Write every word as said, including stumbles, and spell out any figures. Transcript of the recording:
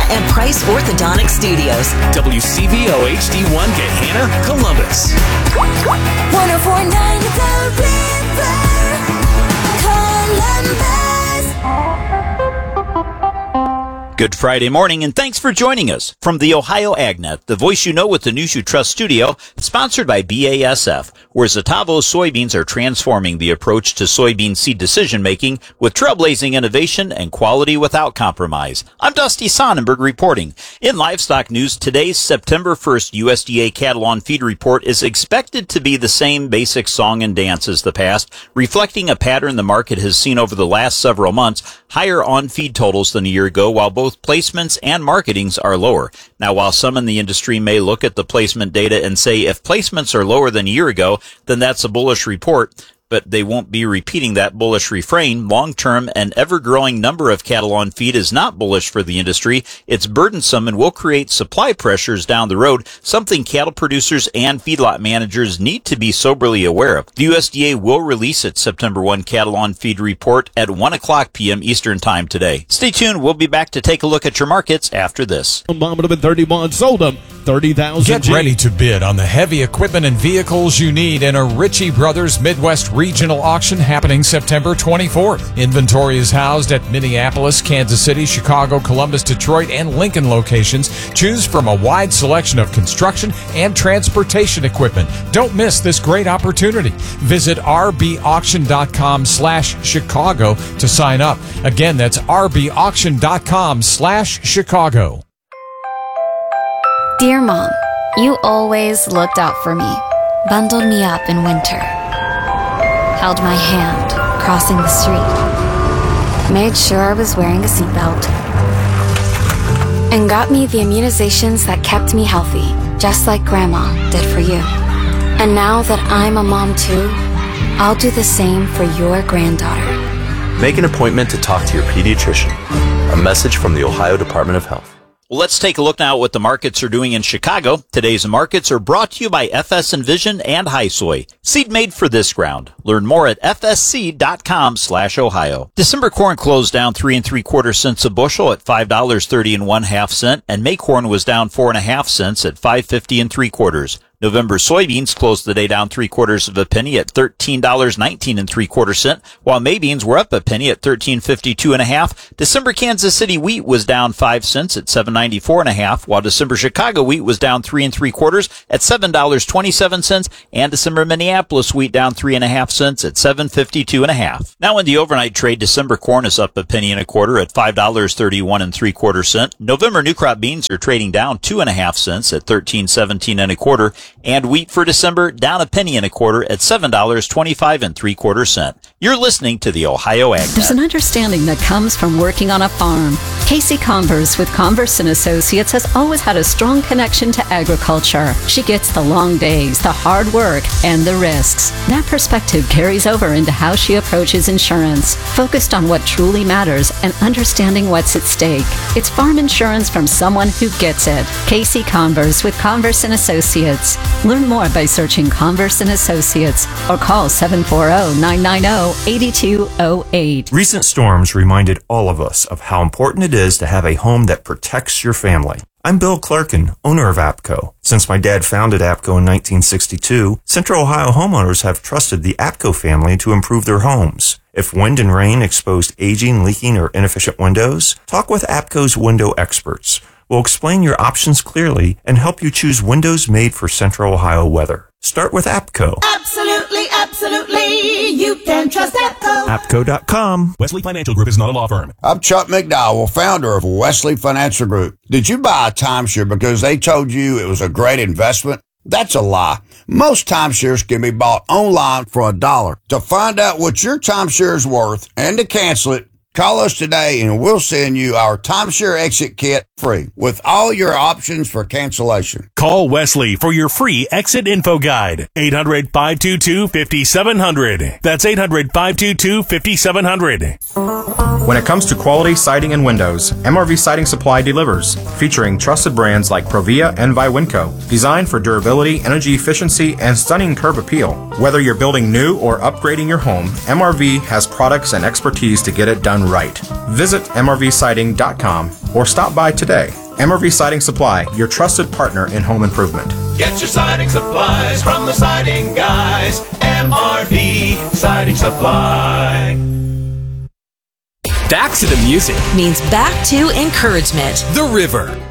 and Price Orthodontic Studios. W C V O H D one Gahanna, Columbus. one oh four point nine The River, Columbus. Good Friday morning, and thanks for joining us from the Ohio AgNet, the voice you know with the news you trust studio, sponsored by B A S F, where Zetavo soybeans are transforming the approach to soybean seed decision-making with trailblazing innovation and quality without compromise. I'm Dusty Sonnenberg reporting. In livestock news, today's September first U S D A cattle on feed report is expected to be the same basic song and dance as the past, reflecting a pattern the market has seen over the last several months, higher on-feed totals than a year ago, while both placements and marketings are lower. Now, while some in the industry may look at the placement data and say if placements are lower than a year ago, then that's a bullish report, but they won't be repeating that bullish refrain. Long-term, an ever-growing number of cattle on feed is not bullish for the industry. It's burdensome and will create supply pressures down the road, something cattle producers and feedlot managers need to be soberly aware of. The U S D A will release its September first cattle on feed report at one o'clock p.m. Eastern Time today. Stay tuned. We'll be back to take a look at your markets after this. Mom would have been thirty-one, sold them thirty thousand. Get ready to bid on the heavy equipment and vehicles you need in a Ritchie Brothers Midwest Regional Auction happening September twenty-fourth. Inventory is housed at Minneapolis, Kansas City, Chicago, Columbus, Detroit, and Lincoln locations. Choose from a wide selection of construction and transportation equipment. Don't miss this great opportunity. Visit r b auction dot com slash Chicago to sign up. Again, that's r b auction dot com slash Chicago. Dear Mom, you always looked out for me, bundled me up in winter, held my hand crossing the street, made sure I was wearing a seatbelt, and got me the immunizations that kept me healthy, just like Grandma did for you. And now that I'm a mom too, I'll do the same for your granddaughter. Make an appointment to talk to your pediatrician. A message from the Ohio Department of Health. Well, let's take a look now at what the markets are doing in Chicago. Today's markets are brought to you by F S Envision and High Soy, seed made for this ground. Learn more at f s c dot com slash Ohio. December corn closed down three and three quarter cents a bushel at five dollars thirty and one half cent, and May corn was down four and a half cents at five fifty and three quarters. November soybeans closed the day down three quarters of a penny at thirteen dollars nineteen and three quarter cent, while May beans were up a penny at thirteen fifty-two and a half. December Kansas City wheat was down five cents at seven ninety-four and a half, while December Chicago wheat was down three and three quarters at seven dollars twenty-seven cents, and December Minneapolis wheat down three and a half cents at seven fifty-two and a half. Now in the overnight trade, December corn is up a penny and a quarter at five dollars thirty-one and three quarter cent. November new crop beans are trading down two and a half cents at thirteen seventeen and a quarter, and wheat for December down a penny and a quarter at seven dollars twenty-five and three quarter cent. You're listening to the Ohio AgNet. There's an understanding that comes from working on a farm. Casey Converse with Converse and Associates has always had a strong connection to agriculture. She gets the long days, the hard work, and the risks. That perspective carries over into how she approaches insurance, focused on what truly matters and understanding what's at stake. It's farm insurance from someone who gets it. Casey Converse with Converse and Associates. Learn more by searching Converse and Associates or call seven four zero, nine nine zero, eight two zero eight. Recent storms reminded all of us of how important it is to have a home that protects your family. I'm Bill Clerkin, owner of APCO. Since my dad founded APCO in nineteen sixty-two, Central Ohio homeowners have trusted the APCO family to improve their homes. If wind and rain exposed aging, leaking, or inefficient windows, talk with APCO's window experts. We'll explain your options clearly and help you choose windows made for Central Ohio weather. Start with APCO. Absolutely, absolutely. You can trust APCO. APCO dot com. Wesley Financial Group is not a law firm. I'm Chuck McDowell, founder of Wesley Financial Group. Did you buy a timeshare because they told you it was a great investment? That's a lie. Most timeshares can be bought online for a dollar. To find out what your timeshare is worth and to cancel it, call us today and we'll send you our timeshare exit kit free with all your options for cancellation. Call Wesley for your free exit info guide. eight hundred, five two two, five seven zero zero. That's eight hundred, five two two, five seven zero zero. When it comes to quality siding and windows, M R V Siding Supply delivers, featuring trusted brands like Provia and Viwinco, designed for durability, energy efficiency, and stunning curb appeal. Whether you're building new or upgrading your home, M R V has products and expertise to get it done done right. Visit M R V siding dot com or stop by today. M R V Siding Supply, your trusted partner in home improvement. Get your siding supplies from the siding guys. M R V Siding Supply. Back to the music means back to encouragement. The River.